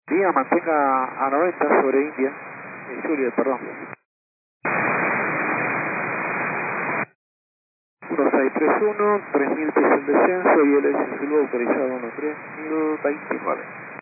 Día mantenga a 90 sobre India, Juliet, perdón. 1631, 3000 pies el descenso y el SSL autorizado 3029.